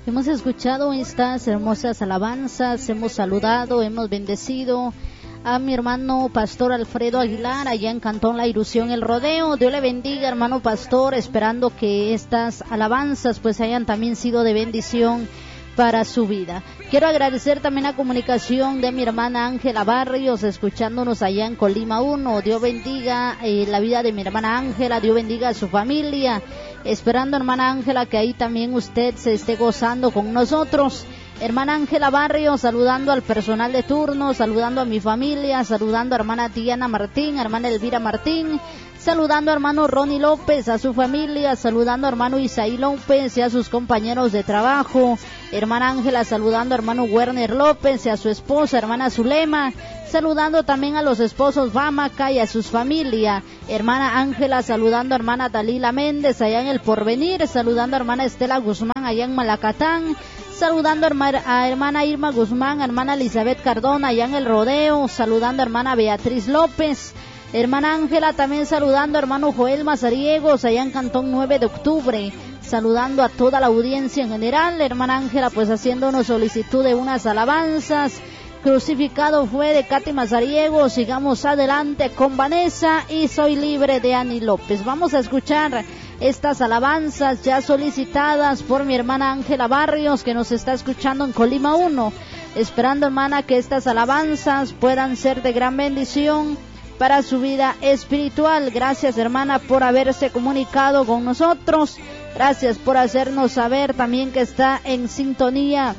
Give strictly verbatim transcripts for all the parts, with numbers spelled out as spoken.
Hemos escuchado estas hermosas alabanzas, hemos saludado, hemos bendecido a mi hermano Pastor Alfredo Aguilar, allá en Cantón La Ilusión, El Rodeo. Dios le bendiga, hermano Pastor, esperando que estas alabanzas pues hayan también sido de bendición para su vida. Quiero agradecer también la comunicación de mi hermana Ángela Barrios, escuchándonos allá en Colima uno. Dios bendiga eh, la vida de mi hermana Ángela, Dios bendiga a su familia, esperando, hermana Ángela, que ahí también usted se esté gozando con nosotros. Hermana Ángela Barrios, saludando al personal de turno, saludando a mi familia, saludando a hermana Diana Martín, hermana Elvira Martín, saludando a hermano Ronnie López, a su familia, saludando a hermano Isaí López y a sus compañeros de trabajo. Hermana Ángela saludando a hermano Werner López y a su esposa, hermana Zulema, saludando también a los esposos Bamaca y a sus familias. Hermana Ángela saludando a hermana Dalila Méndez allá en El Porvenir, saludando a hermana Estela Guzmán allá en Malacatán, saludando a hermana Irma Guzmán, hermana Elizabeth Cardona allá en El Rodeo, saludando a hermana Beatriz López. Hermana Ángela también saludando a hermano Joel Mazariegos allá en Cantón nueve de octubre, saludando a toda la audiencia en general. Hermana Ángela pues haciéndonos solicitud de unas alabanzas. Crucificado fue de Katy Mazariegos. Sigamos adelante con Vanessa y Soy libre de Ani López. Vamos a escuchar estas alabanzas ya solicitadas por mi hermana Ángela Barrios, que nos está escuchando en Colima uno, esperando, hermana, que estas alabanzas puedan ser de gran bendición para su vida espiritual. Gracias, hermana, por haberse comunicado con nosotros. Gracias por hacernos saber también que está en sintonía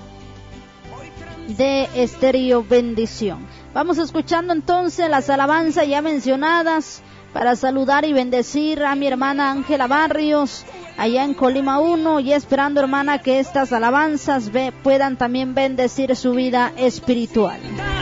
de Estéreo Bendición. Vamos escuchando entonces las alabanzas ya mencionadas para saludar y bendecir a mi hermana Ángela Barrios allá en Colima uno, y esperando, hermana, que estas alabanzas ve, puedan también bendecir su vida espiritual.